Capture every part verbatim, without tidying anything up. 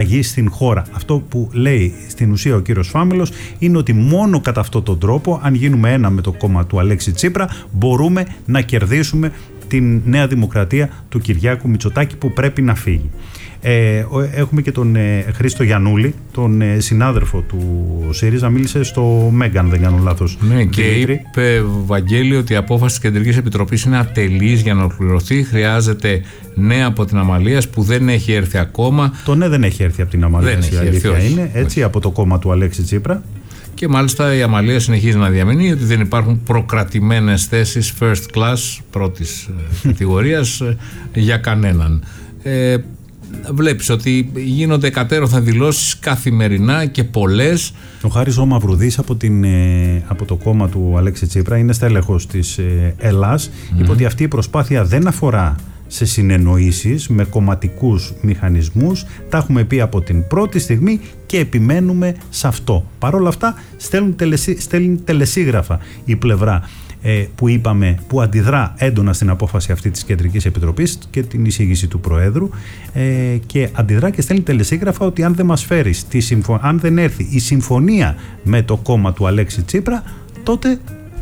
αλλαγή στην χώρα. Αυτό που λέει στην ουσία ο κύριος Φάμελος είναι ότι μόνο κατά αυτόν τον τρόπο, αν γίνουμε ένα με το κόμμα του Αλέξη Τσίπρα, μπορούμε να κερδίσουμε την Νέα Δημοκρατία του Κυριάκου Μητσοτάκη που πρέπει να φύγει. Ε, έχουμε και τον ε, Χρήστο Γιαννούλη, τον ε, συνάδελφο του ΣΥΡΙΖΑ, μίλησε στο Μέγκα, αν δεν κάνω λάθος. Ναι, και είπε, Βαγγέλη, ότι η απόφαση της Κεντρικής Επιτροπής είναι ατελής για να ολοκληρωθεί. Χρειάζεται ναι από την Αμαλίας που δεν έχει έρθει ακόμα. Το ναι δεν έχει έρθει από την Αμαλία, η αλήθεια έρθει, είναι, έτσι, όχι. Από το κόμμα του Αλέξη Τσίπρα. Και μάλιστα η Αμαλία συνεχίζει να διαμηνεί ότι δεν υπάρχουν προκρατημένες θέσεις first class, πρώτης κατηγορίας, για κανέναν. Ε, Βλέπεις ότι γίνονται κατέρωθα δηλώσεις καθημερινά και πολλές. Ο Χάρης ο Μαυρουδής από, την, από το κόμμα του Αλέξη Τσίπρα, είναι στέλεχος της Ελλάς, mm. είπε ότι αυτή η προσπάθεια δεν αφορά σε συνεννοήσεις με κομματικούς μηχανισμούς. Τα έχουμε πει από την πρώτη στιγμή και επιμένουμε σε αυτό. Παρ' όλα αυτά στέλνουν, τελεσί, στέλνουν τελεσίγραφα η πλευρά ε, που είπαμε, που αντιδρά έντονα στην απόφαση αυτή της Κεντρικής Επιτροπής και την εισήγηση του Προέδρου, ε, και αντιδρά και στέλνει τελεσίγραφα ότι αν δεν μας φέρεις τη συμφω... αν δεν έρθει η συμφωνία με το κόμμα του Αλέξη Τσίπρα, τότε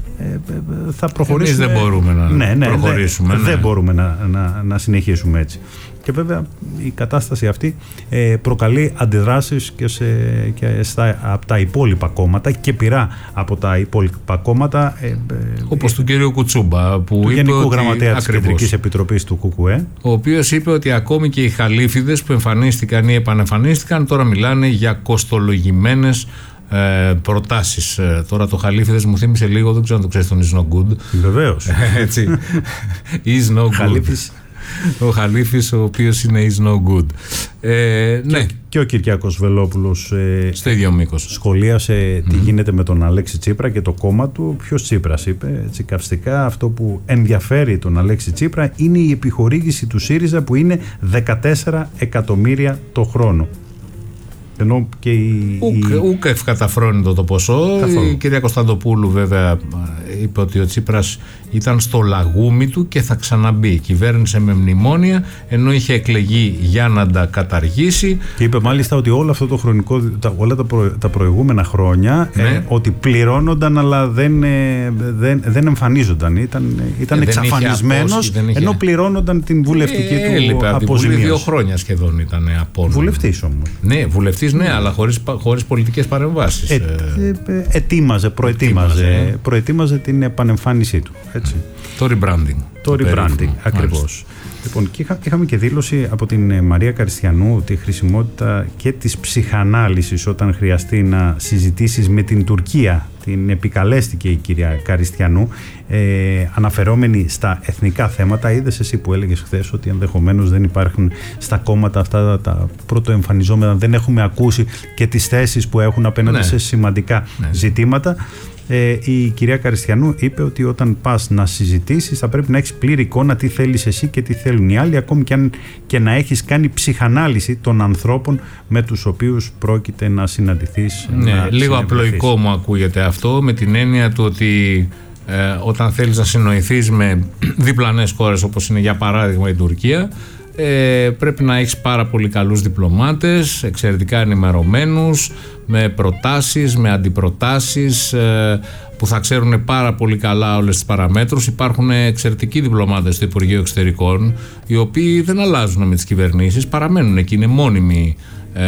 θα προχωρήσουμε. Εμείς δεν μπορούμε να ναι, ναι, προχωρήσουμε. Δεν, ναι. δεν μπορούμε να, να, να συνεχίσουμε έτσι. Και βέβαια η κατάσταση αυτή ε, προκαλεί αντιδράσεις και, σε, και στα, από τα υπόλοιπα κόμματα και πειρά από τα υπόλοιπα κόμματα. Ε, ε, όπως ε, του κύριου Κουτσούμπα, που του είπε Γενικού ότι, Γραμματέα ακριβώς, της Κεντρικής Επιτροπής του ΚΚΕ, ο οποίος είπε ότι ακόμη και οι χαλίφιδες που εμφανίστηκαν ή επανεμφανίστηκαν τώρα μιλάνε για κοστολογημένες Ε, προτάσεις. Ε, τώρα το Χαλίφιδες μου θύμισε λίγο, δεν ξέρω αν το ξέρεις, τον Is No Good. Βεβαίως. Έτσι. Is No Good. Ο Χαλίφης, ο οποίος είναι Is No Good. Ε, ναι. Και, και ο Κυριάκος Βελόπουλος ε, στο ίδιο μήκος σχολίασε mm. τι γίνεται με τον Αλέξη Τσίπρα και το κόμμα του. Ποιος Τσίπρας, είπε έτσι καυστικά, αυτό που ενδιαφέρει τον Αλέξη Τσίπρα είναι η επιχορήγηση του ΣΥΡΙΖΑ που είναι δεκατέσσερα εκατομμύρια το χρόνο. Ενώ και η... Ούκ, ούκ ευκαταφρόνητο το ποσό. Καθόλου. Η κυρία Κωνσταντοπούλου βέβαια είπε ότι ο Τσίπρας ήταν στο λαγούμι του και θα ξαναμπεί. Κυβέρνησε με μνημόνια ενώ είχε εκλεγεί για να τα καταργήσει. Και είπε μάλιστα ότι όλο αυτό το χρονικό, τα, όλα τα, προ, τα προηγούμενα χρόνια ναι. ε, ότι πληρώνονταν αλλά δεν, ε, δεν, δεν εμφανίζονταν. Ήταν, ήταν εξαφανισμένος ενώ πληρώνονταν την βουλευτική ε, του έλειπε, αποζημίωση. Δύο χρόνια σχεδόν ήταν απόνομη. Βουλευτής όμως. Ναι, βουλευτής ναι, mm. αλλά χωρίς, χωρίς πολιτικές παρεμβάσεις. Ε, ε, ετοίμαζε, προετοίμαζε, ετοίμαζε, προετοίμαζε την επανεμφάνισή του. Έτσι. Το rebranding. Το, το rebranding, ακριβώς. Λοιπόν, και είχα, είχαμε και δήλωση από την Μαρία Καριστιανού τη χρησιμότητα και της ψυχανάλυσης όταν χρειαστεί να συζητήσεις με την Τουρκία. Την επικαλέστηκε η κυρία Καριστιανού, ε, αναφερόμενη στα εθνικά θέματα. Είδες εσύ που έλεγες χθες ότι ενδεχομένως δεν υπάρχουν στα κόμματα αυτά τα πρωτοεμφανιζόμενα, δεν έχουμε ακούσει και τις θέσεις που έχουν απέναντι ναι. σε σημαντικά ναι. ζητήματα. Ε, η κυρία Καριστιανού είπε ότι όταν πας να συζητήσεις θα πρέπει να έχεις πλήρη εικόνα τι θέλεις εσύ και τι θέλουν οι άλλοι, ακόμη και, αν, και να έχεις κάνει ψυχανάλυση των ανθρώπων με τους οποίους πρόκειται να συναντηθείς. Ναι, να λίγο απλοϊκό μου ακούγεται αυτό, με την έννοια του ότι ε, όταν θέλεις να συνοηθείς με διπλανές χώρες όπως είναι για παράδειγμα η Τουρκία, Ε, πρέπει να έχεις πάρα πολύ καλούς διπλωμάτες, εξαιρετικά ενημερωμένους, με προτάσεις, με αντιπροτάσεις, ε, που θα ξέρουν πάρα πολύ καλά όλες τις παραμέτρους. Υπάρχουν εξαιρετικοί διπλωμάτες στο Υπουργείο Εξωτερικών, οι οποίοι δεν αλλάζουν με τις κυβερνήσεις, παραμένουν εκεί, είναι μόνιμοι ε,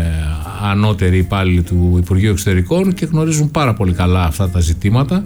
ανώτεροι υπάλληλοι του Υπουργείου Εξωτερικών και γνωρίζουν πάρα πολύ καλά αυτά τα ζητήματα.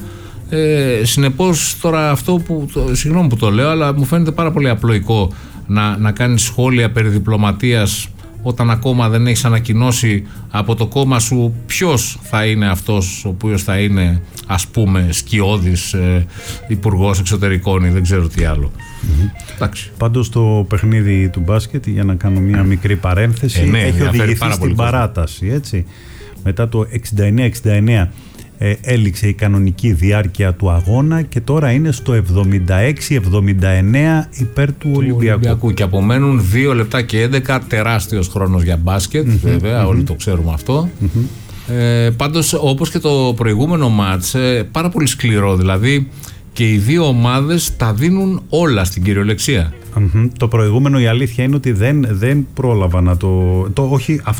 Ε, συνεπώς τώρα αυτό που, το, συγγνώμη που το λέω, αλλά μου φαίνεται πάρα πολύ απλοϊκό να, να κάνεις σχόλια περί διπλωματίας όταν ακόμα δεν έχεις ανακοινώσει από το κόμμα σου ποιος θα είναι αυτός ο οποίος θα είναι, ας πούμε, σκιώδης ε, υπουργός εξωτερικών ή δεν ξέρω τι άλλο. Mm-hmm. Εντάξει. Πάντως το παιχνίδι του μπάσκετ, για να κάνω μια μικρή παρένθεση, ε, ναι, έχει οδηγηθεί στην παράταση, έτσι. Μετά το εξήντα εννέα εξήντα εννέα Ε, έληξε η κανονική διάρκεια του αγώνα και τώρα είναι στο εβδομήντα έξι εβδομήντα εννέα υπέρ του, του Ολυμπιακού. Ολυμπιακού. Και απομένουν δύο λεπτά και έντεκα, τεράστιος χρόνος για μπάσκετ, mm-hmm, βέβαια, mm-hmm. όλοι το ξέρουμε αυτό. Mm-hmm. Ε, πάντως, όπως και το προηγούμενο μάτς, ε, πάρα πολύ σκληρό, δηλαδή και οι δύο ομάδες τα δίνουν όλα στην κυριολεξία. Mm-hmm. Το προηγούμενο, η αλήθεια είναι ότι δεν, δεν πρόλαβα να το, το όχι,